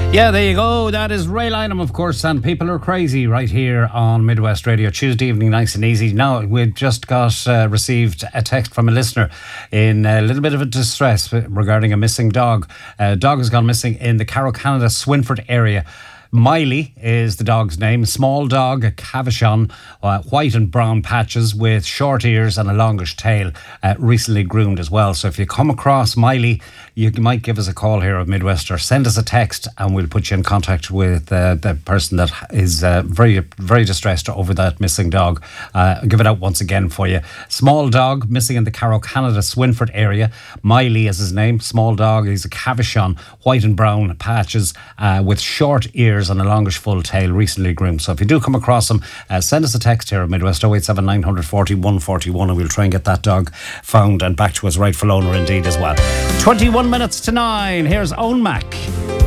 Yeah, there you go. That is Ray Lynham, of course, and People Are Crazy right here on Midwest Radio. Tuesday evening, nice and easy. Now, we've just received a text from a listener in a little bit of a distress regarding a missing dog. A dog has gone missing in the Carrow Canada Swinford area. Miley is the dog's name. Small dog, a Cavachon, white and brown patches with short ears and a longish tail, recently groomed as well. So if you come across Miley, you might give us a call here at Midwest or send us a text and we'll put you in contact with the person that is very, very distressed over that missing dog. I'll give it out once again for you. Small dog, missing in the Carrow Canada Swinford area. Miley is his name. Small dog, he's a Cavachon, white and brown patches with short ears and a longish full tail, recently groomed. So if you do come across him, send us a text here at Midwest 087 940 141 and we'll try and get that dog found and back to his rightful owner indeed as well. 21 minutes to 9. Here's Owen Mac.